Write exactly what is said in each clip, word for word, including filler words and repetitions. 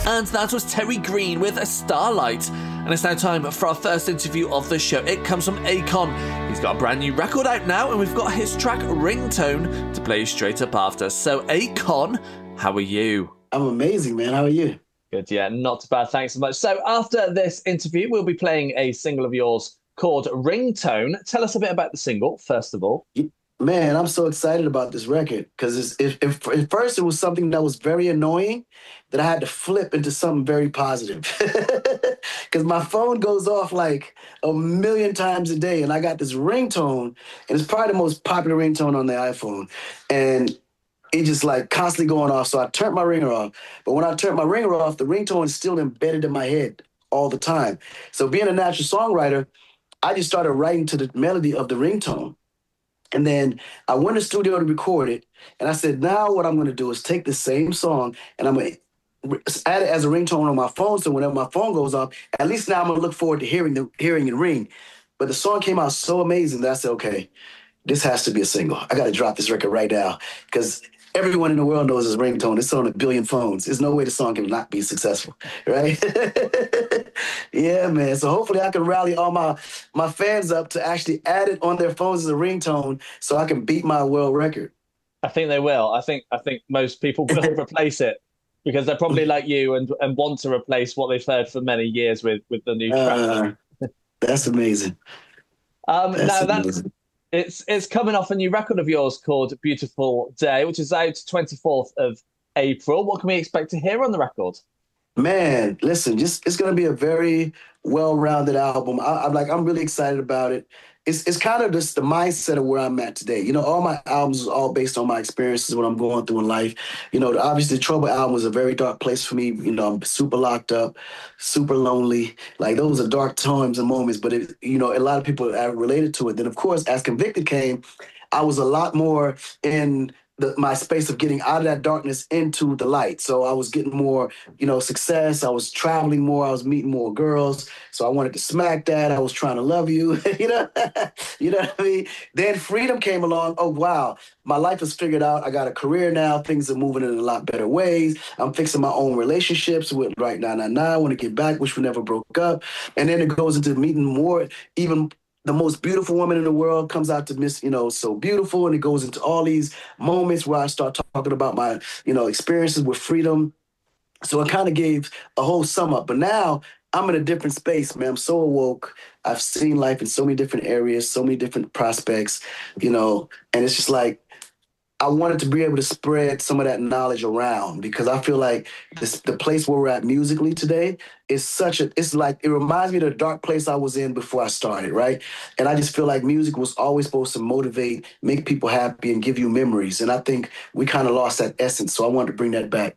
And that was Terry Green with a Starlight. And it's now time for our first interview of the show. It comes from Akon. He's got a brand new record out now, and we've got his track Ringtone to play straight up after. So Akon, how are you? I'm amazing, man. How are you? Good, yeah, not too bad. Thanks so much. So after this interview, we'll be playing a single of yours called Ringtone. Tell us a bit about the single, first of all. Man, I'm so excited about this record because if, if, at first it was something that was very annoying that I had to flip into something very positive. Because my phone goes off like a million times a day, and I got this ringtone, and it's probably the most popular ringtone on the iPhone. And it just like constantly going off. So I turned my ringer off. But when I turned my ringer off, the ringtone is still embedded in my head all the time. So being a natural songwriter, I just started writing to the melody of the ringtone. And then I went to the studio to record it. And I said, now what I'm going to do is take the same song and I'm going to add it as a ringtone on my phone. So whenever my phone goes off, at least now I'm going to look forward to hearing the hearing it ring. But the song came out so amazing that I said, okay, this has to be a single. I got to drop this record right now because everyone in the world knows this ringtone. It's on a billion phones. There's no way the song can not be successful, right? Yeah, man. So hopefully I can rally all my, my fans up to actually add it on their phones as a ringtone so I can beat my world record. I think they will. I think I think most people will replace it because they're probably like you and, and want to replace what they've heard for many years with, with the new track. Uh, that's amazing. Um, that's now, that's... amazing. It's it's coming off a new record of yours called Beautiful Day, which is out twenty-fourth of April. What can we expect to hear on the record? Man, listen, just it's gonna be a very well-rounded album. I, I'm like, I'm really excited about it. It's it's kind of just the mindset of where I'm at today. You know, all my albums is all based on my experiences, what I'm going through in life. You know, obviously, the Trouble album was a very dark place for me. You know, I'm super locked up, super lonely. Like those are dark times and moments. But it, you know, a lot of people are related to it. Then, of course, as Convicted came, I was a lot more in the, my space of getting out of that darkness into the light. So I was getting more, you know, success. I was traveling more. I was meeting more girls. So I wanted to smack that. I was trying to love you, you know, you know what I mean? Then Freedom came along. Oh, wow. My life is figured out. I got a career now. Things are moving in a lot better ways. I'm fixing my own relationships with Right Now, Now, Now. I want to get back, which we never broke up. And then it goes into meeting more, even the most beautiful woman in the world comes out to Miss, you know, So Beautiful. And it goes into all these moments where I start talking about my, you know, experiences with Freedom. So it kind of gave a whole sum up. But now I'm in a different space, man. I'm so awoke. I've seen life in so many different areas, so many different prospects, you know, and it's just like, I wanted to be able to spread some of that knowledge around because I feel like this, the place where we're at musically today is such a, it's like, it reminds me of the dark place I was in before I started, right? And I just feel like music was always supposed to motivate, make people happy and give you memories. And I think we kind of lost that essence. So I wanted to bring that back.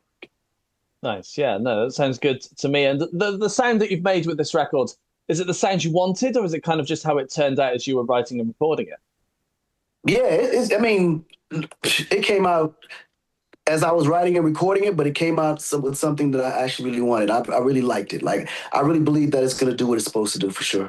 Nice. Yeah, no, that sounds good to me. And the, the sound that you've made with this record, is it the sound you wanted or is it kind of just how it turned out as you were writing and recording it? Yeah, it, it's, I mean, it came out as I was writing and recording it, but it came out some, with something that I actually really wanted. I, I really liked it. Like, I really believe that it's going to do what it's supposed to do for sure.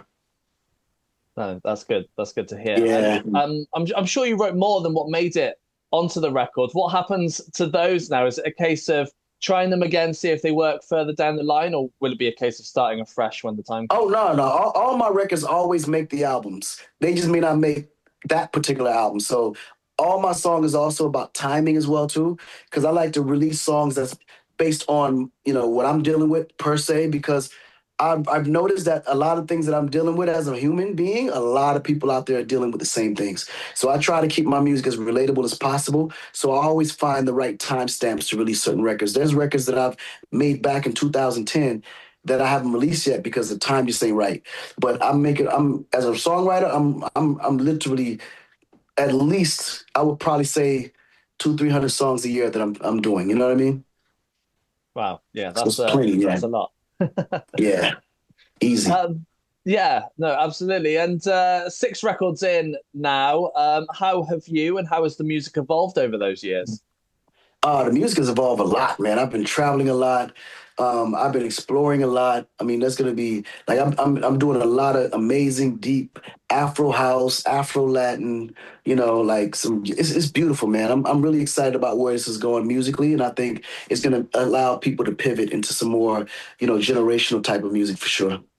No, that's good. That's good to hear. Yeah. And, um, I'm, I'm sure you wrote more than what made it onto the record. What happens to those now? Is it a case of trying them again, see if they work further down the line, or will it be a case of starting afresh when the time comes? Oh, no, no. All, all my records always make the albums. They just may not make that particular album. So all my song is also about timing as well, too, because I like to release songs that's based on, you know, what I'm dealing with per se, because I've, I've noticed that a lot of things that I'm dealing with as a human being, a lot of people out there are dealing with the same things. So I try to keep my music as relatable as possible. So I always find the right timestamps to release certain records. There's records that I've made back in two thousand ten that I haven't released yet because the time just ain't right. But I'm making, I'm as a songwriter, I'm I'm I'm literally at least I would probably say two, three hundred songs a year that I'm I'm doing. You know what I mean? Wow, yeah, that's so uh, plenty, yeah. That's a lot. Yeah, easy. Um, yeah, no, absolutely. And uh, six records in now. Um, how have you and how has the music evolved over those years? Uh, the music has evolved a lot, man. I've been traveling a lot. Um, I've been exploring a lot. I mean, that's gonna be like I'm I'm I'm doing a lot of amazing deep Afro house, Afro Latin. You know, like some. It's, it's beautiful, man. I'm I'm really excited about where this is going musically, and I think it's gonna allow people to pivot into some more, you know, generational type of music for sure.